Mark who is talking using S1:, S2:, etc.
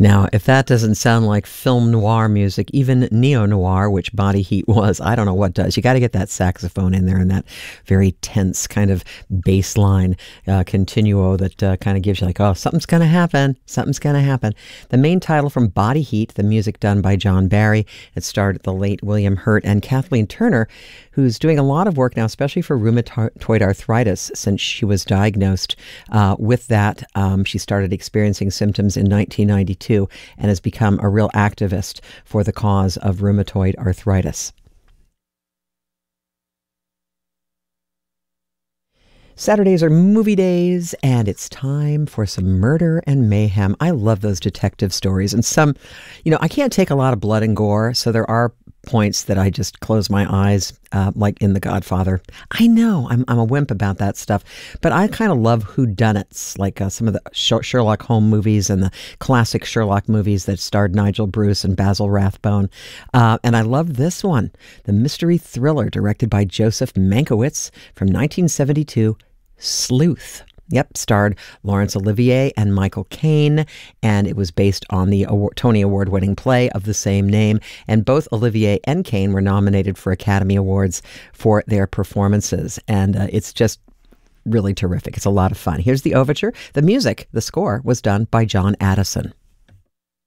S1: Now, if that doesn't sound like film noir music, even neo-noir, which Body Heat was, I don't know what does. You got to get that saxophone in there and that very tense kind of bass line continuo that kind of gives you like, oh, something's going to happen. Something's going to happen. The main title from Body Heat, the music done by John Barry. It starred the late William Hurt and Kathleen Turner, who's doing a lot of work now, especially for rheumatoid arthritis, since she was diagnosed with that. She started experiencing symptoms in 1992 and has become a real activist for the cause of rheumatoid arthritis. Saturdays are movie days, and it's time for some murder and mayhem. I love those detective stories, and some, I can't take a lot of blood and gore, so there are points that I just close my eyes, like in The Godfather. I know I'm a wimp about that stuff, but I kind of love whodunits, like some of the Sherlock Holmes movies and the classic Sherlock movies that starred Nigel Bruce and Basil Rathbone. And I love this one, the mystery thriller directed by Joseph Mankiewicz from 1972, Sleuth. Yep, starred Laurence Olivier and Michael Caine, and it was based on the Tony Award-winning play of the same name. And both Olivier and Caine were nominated for Academy Awards for their performances, and it's just really terrific. It's a lot of fun. Here's the overture. The music, the score, was done by John Addison.